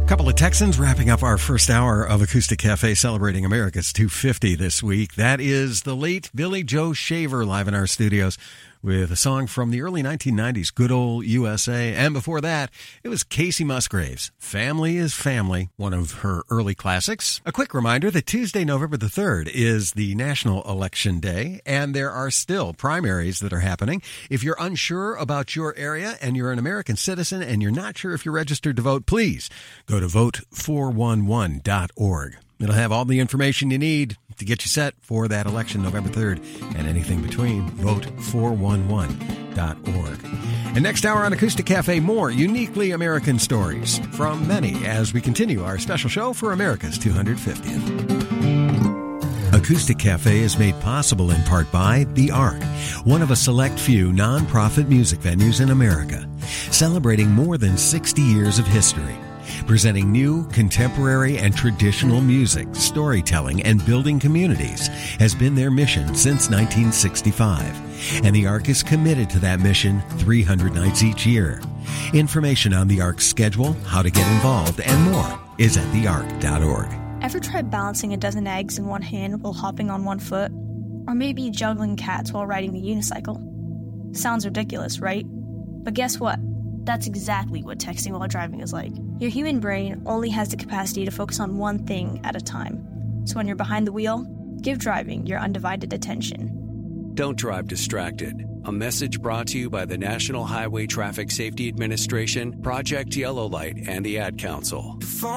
Couple of Texans wrapping up our first hour of Acoustic Cafe celebrating America's 250 this week. That is the late Billy Joe Shaver live in our studios with a song from the early 1990s, Good Old USA. And before that, it was Casey Musgraves, Family is Family, one of her early classics. A quick reminder that Tuesday, November the 3rd is the National Election Day, and there are still primaries that are happening. If you're unsure about your area and you're an American citizen and you're not sure if you're registered to vote, please go to vote411.org. It'll have all the information you need to get you set for that election November 3rd and anything between. Vote411.org. And next hour on Acoustic Cafe, more uniquely American stories from many as we continue our special show for America's 250th. Acoustic Cafe is made possible in part by The Ark, one of a select few non-profit music venues in America, celebrating more than 60 years of history. Presenting new, contemporary, and traditional music, storytelling, and building communities has been their mission since 1965. And the Ark is committed to that mission 300 nights each year. Information on the Ark's schedule, how to get involved, and more is at theark.org. Ever try balancing a dozen eggs in one hand while hopping on one foot? Or maybe juggling cats while riding the unicycle? Sounds ridiculous, right? But guess what? That's exactly what texting while driving is like. Your human brain only has the capacity to focus on one thing at a time. So when you're behind the wheel, give driving your undivided attention. Don't drive distracted. A message brought to you by the National Highway Traffic Safety Administration, Project Yellow Light, and the Ad Council.